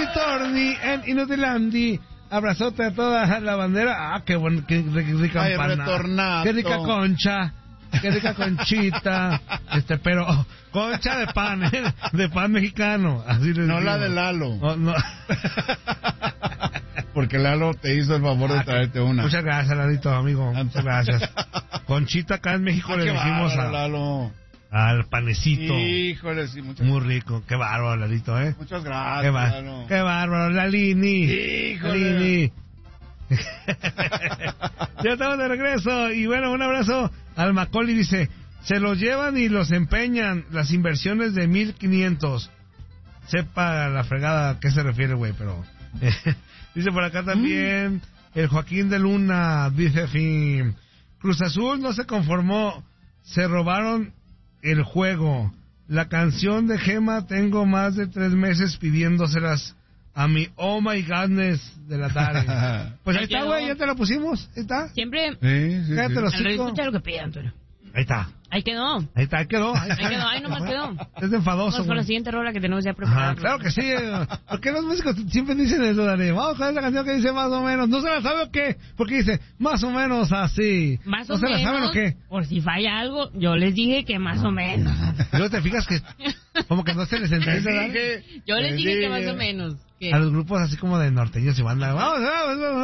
Ritorni en Inutilandi. Abrazote a toda la bandera. Ah, qué bueno, qué rica empanada. Qué rica concha. Qué rica conchita. Pero concha de pan, de pan mexicano. Así les no digo. La de Lalo. Oh, no. Porque Lalo te hizo el favor de traerte una. Muchas gracias, Lalito, amigo. Muchas gracias. Conchita acá en México le decimos al panecito. Híjole, sí, muchas muy rico. Qué bárbaro, Lalito, Muchas gracias, Lalo. Qué bárbaro, Lalini. Híjole. Lalini. Ya estamos de regreso. Y bueno, un abrazo al Macaulay. Dice, se los llevan y los empeñan. Las inversiones de 1,500. Sepa la fregada a qué se refiere, güey, pero... Dice por acá también el Joaquín de Luna, dice fin, Cruz Azul no se conformó, se robaron el juego. La canción de Gema tengo más de 3 meses pidiéndoselas a mi Oh My Godness de la tarde. Pues ahí está, güey, ya te lo pusimos, ahí está. Siempre. Sí. Cállate los hocico. Escucha lo que pide, Antonio. Ahí está. Ahí quedó. Ahí quedó. Ahí nomás quedó. Es de enfadoso. Vamos con la siguiente rola que tenemos ya preparada. Claro que sí. Porque los músicos siempre dicen eso, Dani. Vamos con esa canción que dice más o menos. ¿No se la sabe o qué? Porque dice más o menos así. Más ¿No o se menos, la saben o qué? Por si falla algo, yo les dije que más o menos. Luego te fijas que como que no se les entiende, Dani. Yo les dije que más o menos. A los grupos así como de norteños y banda. Vamos.